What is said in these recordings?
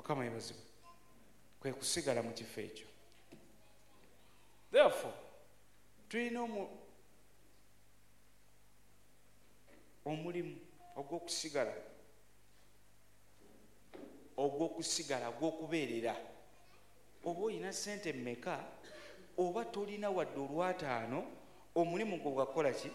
Mukama yebazibwe. Kwe kusigala mu kifo ekyo. Therefore tulina omulimu ogw'okusigala gw'okubeerera. Oba olina ssente mmeka oba tolina wadde olwataano, omulimu gwo gwakola ki?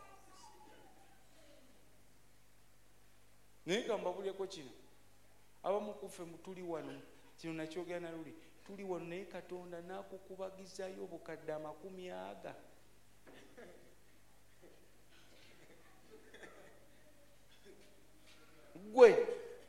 Naye kambabuleko kino, abamu kuffe tuli wano, kino nakyogera na luli, tuli wano naye Katonda n'akukubagizayo obukadde 100. Gwe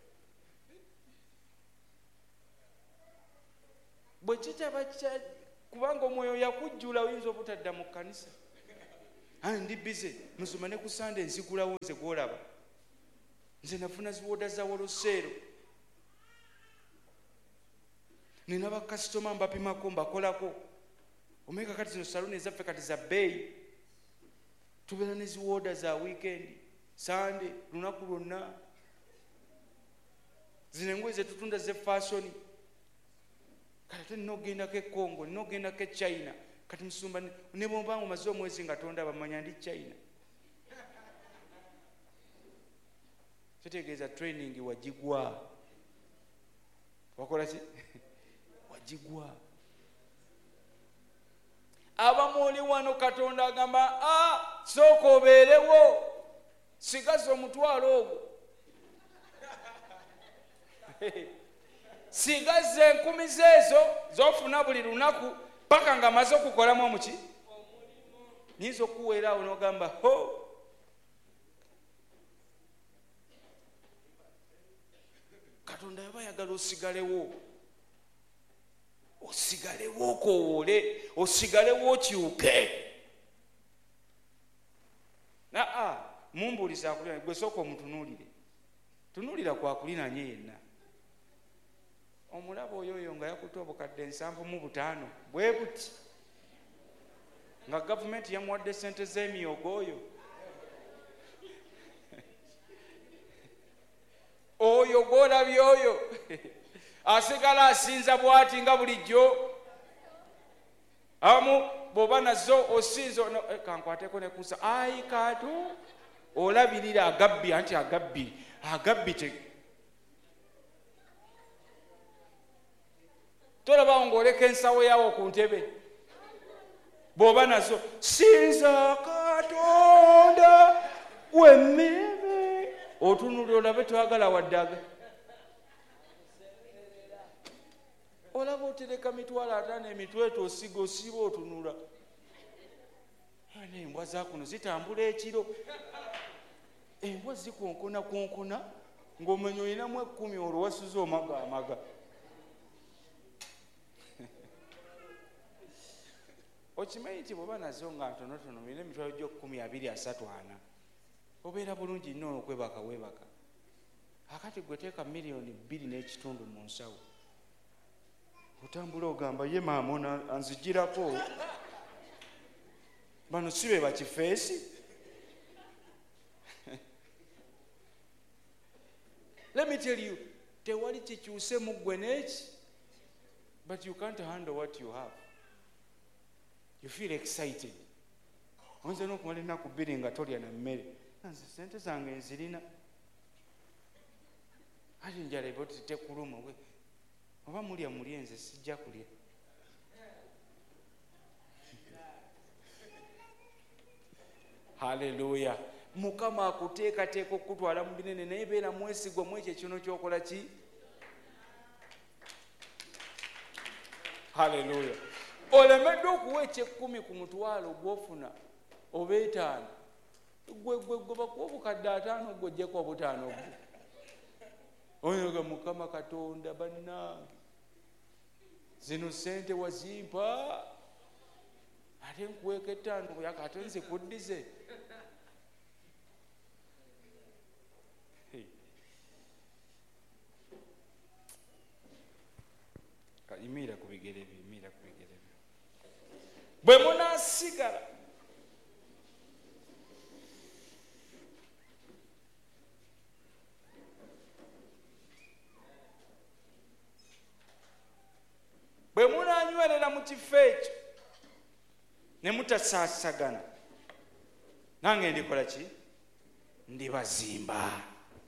bwe kitaba kubanga omwoyo yakujjula oyinza obutadda mu kkanisa. Ndi bize musoma ne ku Sande nzigulawo nze gwolaba. Nze nafuna ziwoda za Woloseero. Nina bakasitoma mbapimako mbakolako. Omeka kati zino saluni ezaffe kati za bbeeyi. Tubeera ne ziwoda za weekend, Sande, lunaku lwonna. Zino engoye ze tutunda ze fashion. Kati nina ogendako e Congo, nina ogendako e China. Kati musumba ne bw'oba omaze omwezi nga tonda bamanya ndi China. Kitegeeza training wagigwa. Wakola ki? Wagigwa. Abamu oli wano Katonda agamba, sooka obeerewo, sigaza omutwalo ogwo. Sigaza 10,000 ezo z'ofuna buli lunaku paka nga maze okukolamu omuki. Nyinza okuweera awo n'ogamba ho. Katonda yaba yagala osigalewo. Osigalewo okowoole, osigalewo okyuke. Mumbuuliza akulina, gwe sooka omutunuulire. Tunuulira kwakulinanye yenna. Omulaba oyo nga yakutte obukadde 75 bwe buti. Nga gavumenti yamuwadde ssente z'emyogo oyo. Oyo gw'olabye oyo asigala asinza bw'ati nga bulijjo. Abamu bw'oba nazo osinza kankwateko ne kusa ayi Kato olabirira agabbi anti agabbi tolaba ng'oleka ensawo yawo ku ntebe. Bw'oba nazo sinza Katonda wemmeme otunulira olabe twagala waddaga. Olaba otereka mitwalo 5 emitweto osiba otunula. Embwa zakuno zitambula ekiro. Embwa zikonkona ng'omenya olinamu 10 olwo wasuza amaga. Okimanyi nti bw'oba nazo nga ntonotono olina emitwalo gyo 10, 20, 30, obeera bulungi nnyo okwebaka weebaka. Akati gwe teeka miliyoni 2.5 mu nsawo. Otambula ogamba ye maama anzigirako. Bano si be bakifeesi. Let me tell you, tewali kikyuse mu ggwe n'eki, but you can't handle what you have. You feel excited. Oyinza n'okumala ennaku 2 nga tolya na mmere. Nze ssente zange nzirina. Ate njala eba oti tekuluma. Oba mulya nze sijja kulya. Haleluya. Mukama akuteekateeka okutwala mu binene naye beera mwesigwa mu ekyo kino ky'okola ki? Haleluya. Olemeddwa okuwa eky'ekkumi ku mutwalo gw'ofuna oba 5. Gwe bakuwa obukadde 5 gw'oggyeko obutaano bwo. Oyoga Mukama Katonda bannange. Zino ssente wazimpa. Ate nkuweeka 5 yakate nze kuddize. Imira ku bigere bye. Bwe munaasigala munywerera mu kifo ekyo ne mutasaasagana, nange ndikola ki? Ndibazimba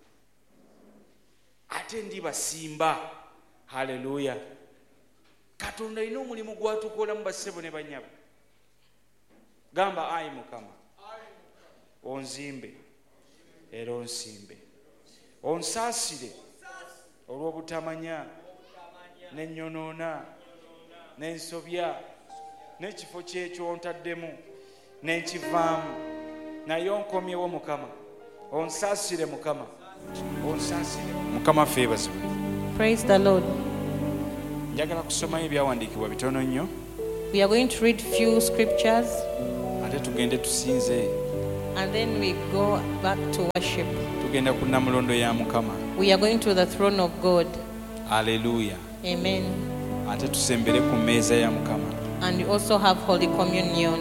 ate ndibasimba. Haleluya. Katonda alina omulimu gwatukola mu bassebo ne banyabo. Gamba ayi Mukama onzimbe era onsimbe, onsaasire olw'obutamanya n'ennyonoona n'ensobya n'ekifo kyekyo ontaddemu n'enkivaamu, naye onkomyewo Mukama, onsaasire Mukama, onsaasire Mukama. Feebazibwe. Praise the Lord. Njagala kusomayo ebyawandiikibwa bitono nnyo. We are going to read few scriptures ate tugende tusinze, and then we go back to worship. tugenda ku nnamulondo ya Mukama. We are going to the throne of God. Haleluya. Amen. Ate tusembere ku mmeeza ya Mukama. And we also have Holy Communion.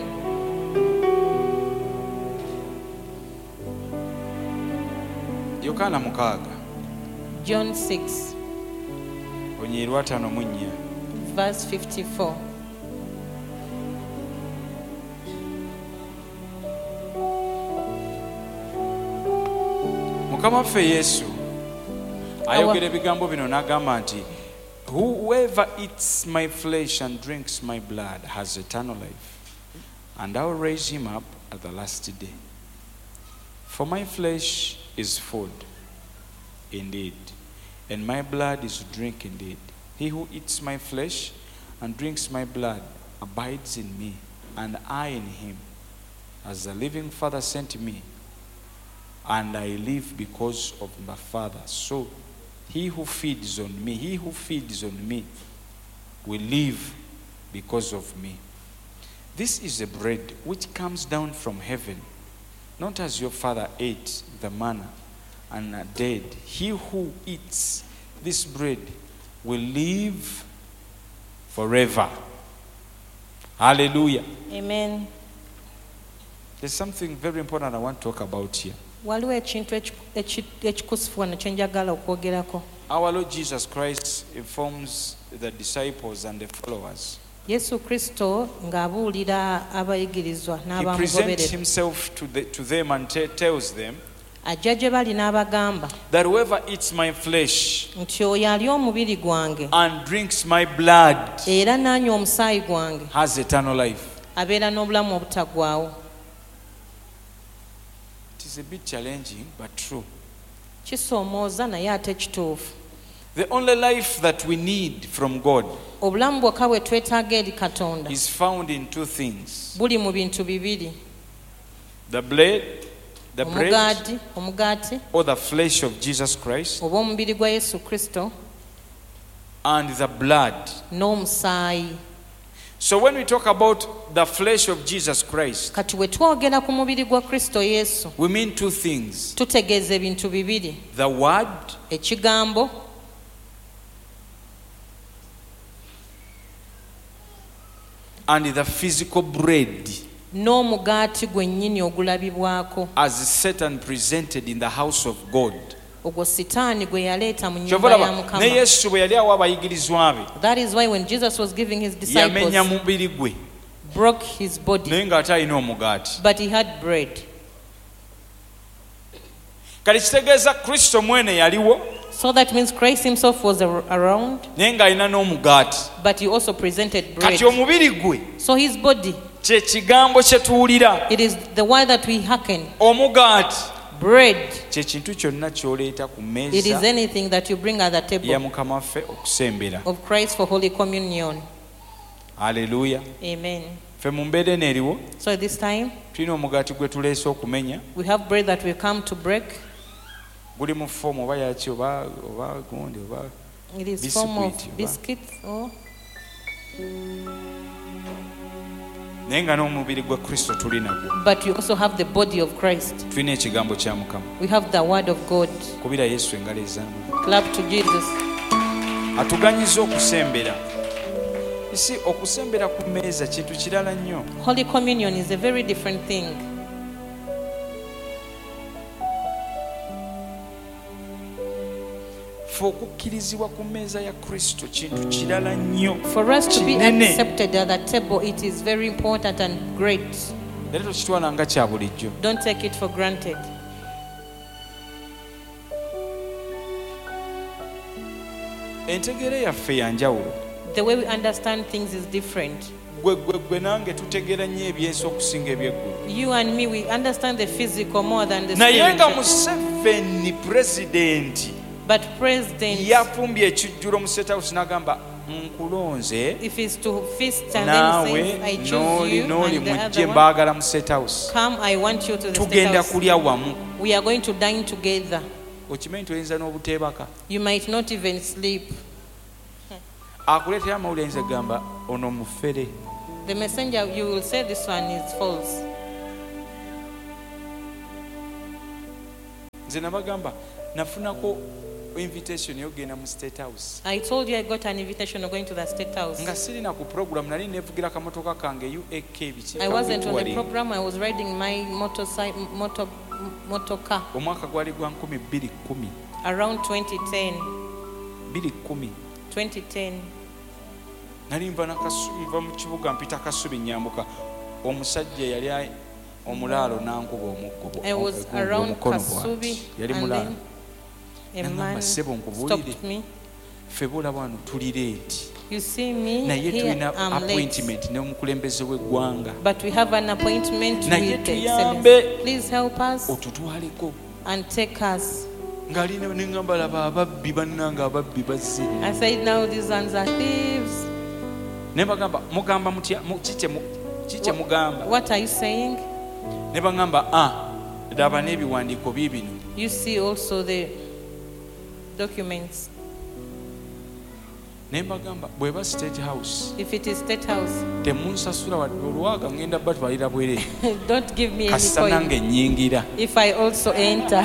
Yokaana 6 John 6 onyeerwa 5:4. verse 54. Mukama waffe Yesu ayogera ebigambo bino n'agamba nti whoever eats my flesh and drinks my blood has eternal life, and I will raise him up at the last day. For my flesh is food indeed, and my blood is drink indeed. He who eats my flesh and drinks my blood abides in me, and I in him. As the living Father sent me, and I live because of my Father. So he who feeds on me will live because of me. This is the bread which comes down from heaven, not as your father ate the manna and are dead. He who eats this bread will live forever. Hallelujah. Amen. There's something very important I want to talk about here. Waliwo ekintu ekikusifu wano kye njagala okwogerako. Our Lord Jesus Christ informs the disciples and the followers. Yesu Kristo ng'abuulira abayigirizwa He presents n'abamugoberera. himself to them and tells them Ajja gye bali n'abagamba that whoever eats my flesh nti oyo alya omubiri gwange and drinks my blood era n'anywa omusaayi gwange has eternal life. abeera n'obulamu obutaggwaawo. It is a bit challenging, but true. Kisoomooza naye ate kituufu. The only life that we need from God Obulamu bwokka bwe twetaaga eri Katonda is found in two things: buli mu bintu bibiri: the bread omugaati or the flesh of Jesus Christ, oba omubiri gwa Yesu Kristo, and the blood. n'omusaayi. So when we talk about the flesh of Jesus Christ, Kati bwe twogera ku mubiri gwa Kristo Yesu we mean two things: tutegeeza ebintu bibiri: the word ekigambo and the physical bread, n'omugaati gwennyini ogulabibwako, as Satan presented in the house of God. ogwo Sitaani gwe yaleeta mu nnyumba ya Ne Mukama. Yesu bwe yali awa abayigirizwa be, That is why when Jesus was giving his yamenya disciples, mubiri gwe broke his body, naye ng'ate alina omugaati. but he had bread. Kati kitegeeza Kristo mwene yaliwo So that means Christ himself was around, naye ng'alina n'omugaati. but he also presented bread. Kati omubiri gwe So his body, kye kigambo kye tuwulira, it is the word that we hearken. omugaati Bread, kye kintu kyonna ky'oleeta ku it is mmeeza anything that you bring at the ya table Mukama waffe okusembera. of Christ for Holy Communion. Haleluya. Amen. Ffe mu mbeera eno eriwo So this time, tulina omugaati gwe tuleese okumenya, we have bread that we come to break. guli mu foomu oba yaki oba gundi oba It is form of Biscuit, biscuits. Oh. naye nga n'omubiri gwa Kristo tuli nagwo. But you also have the body of Christ. Tulina ekigambo kya Mukama. We have the word of God. Kubira Yesu engalo ez'amaanyi. Clap to Jesus. Atuganyiza okusembera. Isi okusembera ku mmeeza kintu kirala nnyo. Holy Communion is a very different thing. ffe okukkirizibwa ku mmeeza ya Kristo kintu kirala nnyo. For us to be kinene. accepted at the table, it is very important and great. Era tokitwala nga kya bulijjo. Don't take it for granted. Entegeera yaffe ya njawulo. The way we understand things is different. Gwe nange tutegeera nnyo ebyensi okusinga ebyeggulu. You and me, we understand the physical more than the naye nga spiritual. Museveni pulezidenti But president, yafumbye ekijjulo mu State House n'agamba nkulonze if he's to feast and then naawe he says, I choose you, n'oli and the mujje other one, mbaagala mu State House. come, I want you to the State Tugenda House. kulya wamu. We are going to dine together. Okimanyi nti oyinza n'obuteebaka. You might not even sleep. Akuleetera amawulire nze gamba ono mufere. The messenger, you will say this one is false. Nze nabagamba nafunako invitation y'okugenda mu State House. I told you I got an invitation of going to the State House. Nga sirina ku program nali nevugira akamotoka kange UAK biki. I wasn't on the program. I was riding my motor car Omwaka gwali gwa 2010. around 2010. 2010. Nali nva nakasubiva mu kibuga mpita Kasubi nyambuka omusajja yali omulaalo nankuba omuggo. I was around Kasubi yali and mulaalo. then a man stopped me. Ffe bulaba wano tuli late. You see me Naye here, tulina I'm late. appointment n'omukulembeze w'eggwanga. But we have an appointment Naye with the tuyambe. excellence. Please help us Otutwaleko. and take us. Ng'ali neŋŋamba laba ababbi bannanga ababbi bazze. I said, now these ones are thieves. Ne bagamba mugamba mutya kikye mugamba. What are you saying? Ne bagamba laba n'ebiwandiiko biibino. You see also the documents. Ne bagamba bw'eba State House If it is State House, temunsasula wadde olwaga ngenda batwalira bwere. don't give me any Kasa coin nange nnyingira. if I also enter.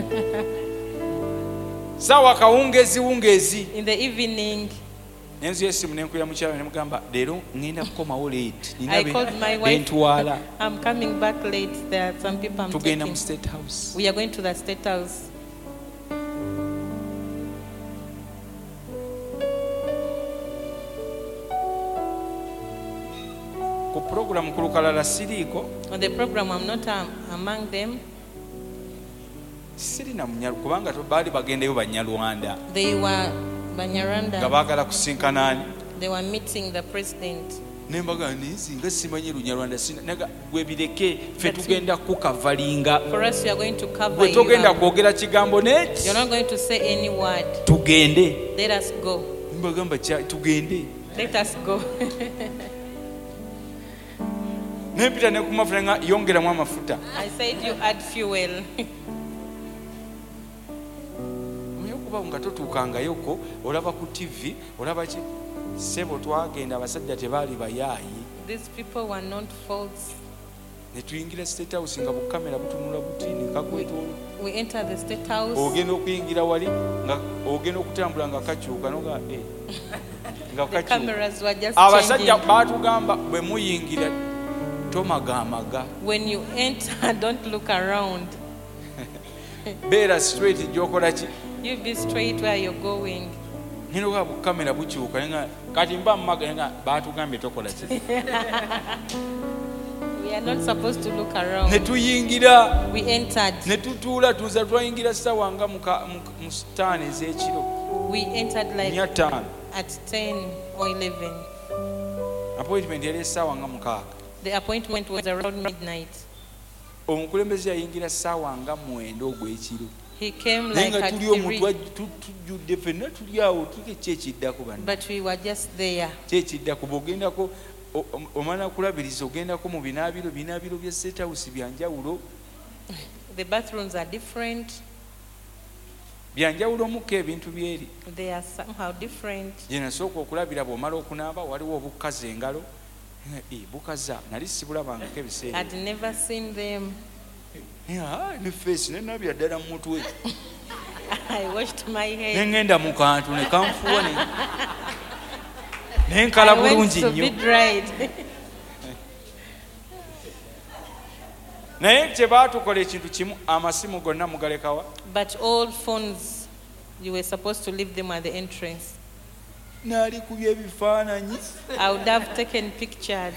Saawa kawungeezi. In the evening, Nenzu yesimu nenkuira mukyala ne mugamba leero ngenda kukomawo late. I called my wife. Bentwala. I'm coming back late. There are some people I'm Tugenda mu taking. State House. We are going to the State House. Ku program ku lukalala siriiko. On the program, I'm not among them. Sirina munyalu kubanga baali bagendeyo Banyarwanda They were nga Banyarwanda. baagala kusinkana ani. They were meeting the president. Ne mbaga nsinga simanyi Lunyarwanda naga gwe bireke ffe tugenda kukavalinga. For us, we are going to cover Gwe you togenda up. kwogera kigambo n'eki. You're not going to say any word. Tugende. Let us go. Mbagamba tugende. Let us go. Nempita ne ku mafuta nga yongeramu amafuta. I said you add fuel. Kuba nga totuukangayoko olaba ku TV olaba ki sebo twagenda abasajja tebaali bayaayi These people were not false. ne tuyingira State House nga bukamera butunula buti ne kakwetoola. We entered the State House. Ogenda okuyingira wali nga ogenda okutambula nga kakyuka noga nga The kakyuka. cameras were just Abasajja changing. baatugamba bwe muyingira tomagaamaga. When you enter, don't look around. Beera straight gy'okola ki. You be straight where you're going. Nino bwa bukamera bukyuka nga kati mba mmaga nga baatugambye tokola ki. We are not supposed to look Ne around. tuyingira We entered. ne tutuula tuza twayingira ssaawa nga mu 5 ez'ekiro. We entered like 5 at 10 or 11. appointment yali essaawa nga 6. The appointment was around midnight. Omukulembeze yayingira ssaawa nga 9 ogw'ekiro. He came Naye like nga at tuli omutwa 3, tujjudde ffenna tuli awo kyekiddako bano. but we were just there. Kyekiddako bw'ogendako omala kulabiriza ogendako mu binaabiro bya State House bya njawulo. The bathrooms are different. Bya njawulo mukko ebintu byeri. They are somehow different. Gye nasooka okulabira bw'omala okunaaba waliwo obukaza engalo. Bukaza nali sibulabangako ebiseera. I'd never seen them. Ne face ne nabya ddala mu mutwe. I washed my Ne head. ngenda mu kantu ne kanfuwa ne nkala I went bulungi to be nnyo. dried. Naye kye baatukola ekintu kimu amasimu gonna mugalekawa. But all phones You were supposed to leave them at the entrance. Naali kubya ebifaananyi. I would have taken pictures.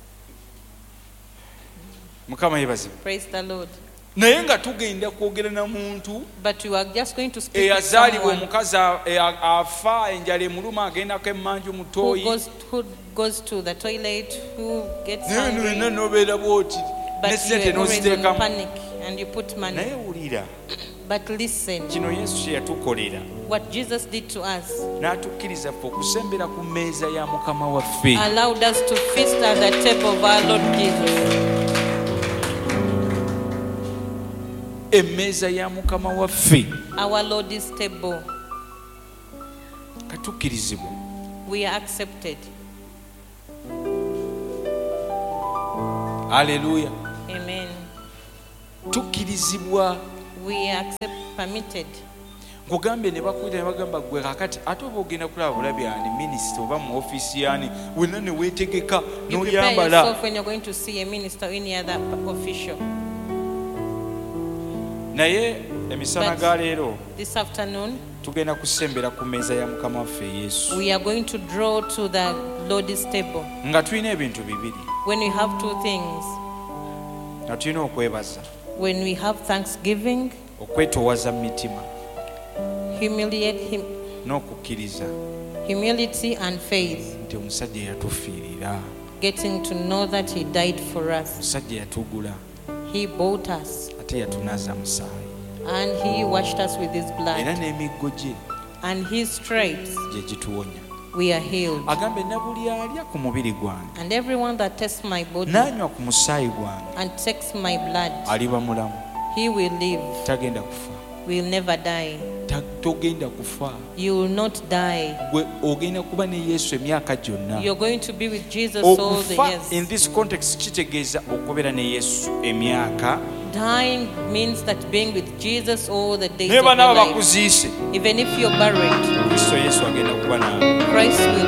Mukama yebaze. Praise the Lord. Naye nga tugenda kwogera na muntu But you are just going to speak with eyazaalibwa someone omukazi afa enjala emuluma agendako emmanju mutoyi who goes to the toilet, who gets naye hungry, nolina n'obeera bw'oti but n'essente you are always in n'oziteekamu. panic and you put money. Naye wulira But listen, kino Yesu kye yatukolera what Jesus did to us n'atukkiriza ffe okusembera ku mmeeza ya Mukama waffe. allowed us to feast at the table of our Lord Jesus. Emmeeza ya Mukama waffe Our Lord's table. katukkirizibwa. We are accepted. Haleluya. Amen. Tukkirizibwa. We are permitted. Nkugambye ne bakwita ne bagamba gwe kakati ate oba ogenda kulaba bulabi ani minisita oba mu ofiisi yani wenna ne weetegeka You prepare n'oyambala. yourself when you're going to see a minister or any other official. Naye emisana But- ga leero This afternoon, tugenda kusembera ku mmeeza ya Mukama waffe Yesu we are going to draw to the Lord's table. nga tulina ebintu bibiri. When we have two things, Nga tulina okwebaza, when we have thanksgiving, okwetoowaza mu mitima n'okukkiriza humility and faith, nti omusajja yatufiirira, getting to know that He died for us. omusajja yatugula He bought us ate yatunaaza musaayi, and He washed us with His era blood. n'emiggo gye And His stripes, gye gituwonya. we are healed. Agambe na buli alya ku mubiri gwange And everyone that tastes my body n'anywa ku musaayi gwange and takes my blood, aliba mulamu, he will live, tagenda kufa. will never die. Togenda kufa, You will not die. gwe ogenda kuba ne Yesu emyaka gyonna. You're going to be with Jesus all the Okufa in years. this context kitegeeza okubeera ne Yesu emyaka. Dying means that being with Jesus all the days Naye of your banaaba life. bakuziise, Even if you're buried, Kristo Yesu agenda kuba naawe. Christ will